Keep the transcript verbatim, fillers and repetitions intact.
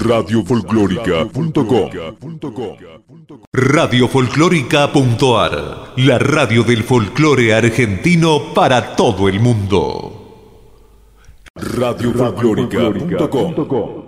radio folclórica punto com. radio folclórica punto a r, la radio del folclore argentino para todo el mundo. radio folclórica punto com.